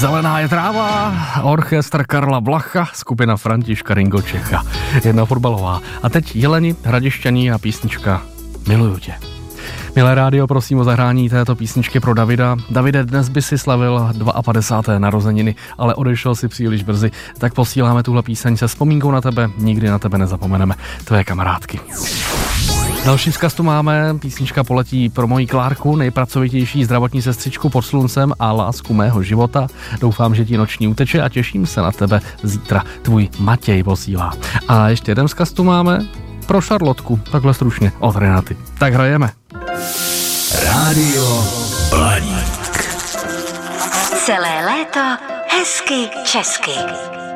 Zelená je tráva, orchestr Karla Blacha, skupina Františka Ringo Čecha, jedna fotbalová. A teď Jeleni, Hradišťaní a písnička Miluju tě. Milé rádio, prosím o zahrání této písničky pro Davida. Davide, dnes by si slavil 52. narozeniny, ale odešel si příliš brzy, tak posíláme tuhle píseň se vzpomínkou na tebe, nikdy na tebe nezapomeneme, tvé kamarádky. Další vzkaz tu máme, písnička poletí pro moji Klárku, nejpracovitější zdravotní sestřičku pod sluncem a lásku mého života. Doufám, že ti noční uteče a těším se na tebe zítra. Tvůj Matěj posílá. A ještě jeden vzkaz tu máme pro Šarlotku, takhle stručně, od Renaty. Tak hrajeme. Rádio Blaník. Celé léto hezky česky.